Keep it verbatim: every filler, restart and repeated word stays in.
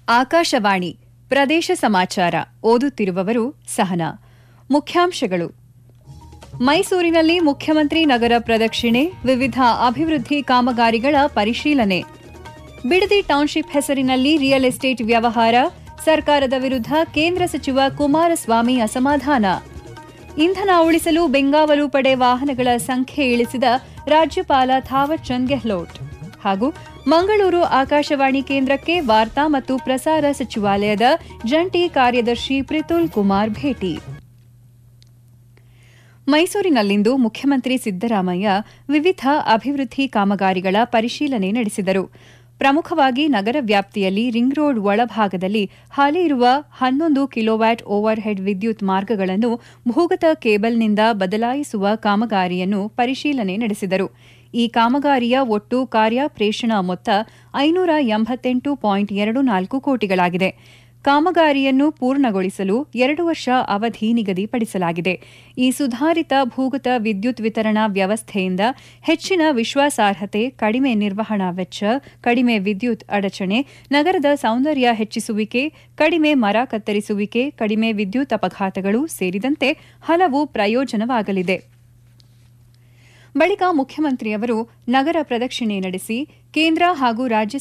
ಆಕಾಶವಾಣಿ ಪ್ರದೇಶ ಸಮಾಚಾರ ಓದುತ್ತಿರುವವರು ಸಹನಾ. ಮುಖ್ಯಾಂಶಗಳು. ಮೈಸೂರಿನಲ್ಲಿ ಮುಖ್ಯಮಂತ್ರಿ ನಗರ ಪ್ರದಕ್ಷಿಣೆ, ವಿವಿಧ ಅಭಿವೃದ್ಧಿ ಕಾಮಗಾರಿಗಳ ಪರಿಶೀಲನೆ. ಬಿಡದಿ ಟೌನ್ಶಿಪ್ ಹೆಸರಿನಲ್ಲಿ ರಿಯಲ್ ಎಸ್ಟೇಟ್ ವ್ಯವಹಾರ, ಸರ್ಕಾರದ ವಿರುದ್ಧ ಕೇಂದ್ರ ಸಚಿವ ಕುಮಾರಸ್ವಾಮಿ ಅಸಮಾಧಾನ. ಇಂಧನ ಉಳಿಸಲು ಬೆಂಗಾವಲು ಪಡೆ ವಾಹನಗಳ ಸಂಖ್ಯೆ ಇಳಿಸಿದ ರಾಜ್ಯಪಾಲ ಥಾವರ್ ಚಂದ್ ಗೆಹ್ಲೋಟ್. ಹಾಗೂ ಮಂಗಳೂರು ಆಕಾಶವಾಣಿ ಕೇಂದ್ರಕ್ಕೆ ವಾರ್ತಾ ಮತ್ತು ಪ್ರಸಾರ ಸಚಿವಾಲಯದ ಜಂಟಿ ಕಾರ್ಯದರ್ಶಿ ಪ್ರಿತುಲ್ ಕುಮಾರ್ ಭೇಟಿ. ಮೈಸೂರಿನಲ್ಲಿಂದು ಮುಖ್ಯಮಂತ್ರಿ ಸಿದ್ದರಾಮಯ್ಯ ವಿವಿಧ ಅಭಿವೃದ್ಧಿ ಕಾಮಗಾರಿಗಳ ಪರಿಶೀಲನೆ ನಡೆಸಿದರು. ಪ್ರಮುಖವಾಗಿ ನಗರ ವ್ಯಾಪ್ತಿಯಲ್ಲಿ ರಿಂಗ್ ರೋಡ್ ಒಳಭಾಗದಲ್ಲಿ ಹಾಲಿ ಇರುವ ಹನ್ನೊಂದು ಕಿಲೋವ್ಯಾಟ್ ಓವರ್ ಹೆಡ್ ವಿದ್ಯುತ್ ಮಾರ್ಗಗಳನ್ನು ಭೂಗತ ಕೇಬಲ್ನಿಂದ ಬದಲಾಯಿಸುವ ಕಾಮಗಾರಿಯನ್ನು ಪರಿಶೀಲನೆ ನಡೆಸಿದರು. ಈ ಕಾಮಗಾರಿಯ ಒಟ್ಟು ಕಾರ್ಯಪ್ರೇಷಣ ಮೊತ್ತ ಐನೂರ ಎಂಬತ್ತೆಂಟು ಪಾಯಿಂಟ್ ಎರಡು ನಾಲ್ಕು ಕೋಟಿಗಳಾಗಿದೆ. ಕಾಮಗಾರಿಯನ್ನು ಪೂರ್ಣಗೊಳಿಸಲು ಎರಡು ವರ್ಷ ಅವಧಿ ನಿಗದಿಪಡಿಸಲಾಗಿದೆ. ಈ ಸುಧಾರಿತ ಭೂಗತ ವಿದ್ಯುತ್ ವಿತರಣಾ ವ್ಯವಸ್ಥೆಯಿಂದ ಹೆಚ್ಚಿನ ವಿಶ್ವಾಸಾರ್ಹತೆ, ಕಡಿಮೆ ನಿರ್ವಹಣಾ ವೆಚ್ಚ, ಕಡಿಮೆ ವಿದ್ಯುತ್ ಅಡಚಣೆ, ನಗರದ ಸೌಂದರ್ಯ ಹೆಚ್ಚಿಸುವಿಕೆ, ಕಡಿಮೆ ಮರ ಕತ್ತರಿಸುವಿಕೆ, ಕಡಿಮೆ ವಿದ್ಯುತ್ ಅಪಘಾತಗಳು ಸೇರಿದಂತೆ ಹಲವು ಪ್ರಯೋಜನವಾಗಲಿದೆ. ಬಳಿಕ ಮುಖ್ಯಮಂತ್ರಿಯವರು ನಗರ ಪ್ರದಕ್ಷಿಣೆ ನಡೆಸಿ ಕೇಂದ್ರ ಹಾಗೂ ರಾಜ್ಯ